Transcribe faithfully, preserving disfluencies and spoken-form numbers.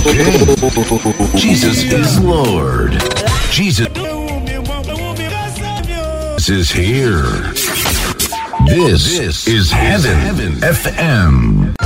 King. Jesus is Lord. Jesus is here. This is Heaven F M.